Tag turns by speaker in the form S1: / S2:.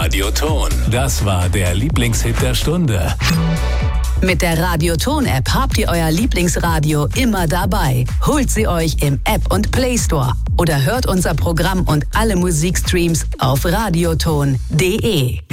S1: Radioton. Das war der Lieblingshit der Stunde.
S2: Mit der Radioton-App habt ihr euer Lieblingsradio immer dabei. Holt sie euch im App- und Play Store oder hört unser Programm und alle Musikstreams auf radioton.de.